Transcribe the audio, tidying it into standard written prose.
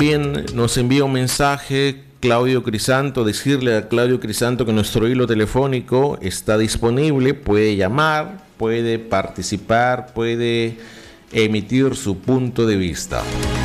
también nos envía un mensaje Claudio Crisanto, decirle a Claudio Crisanto que nuestro hilo telefónico está disponible, puede llamar, puede participar, puede emitir su punto de vista.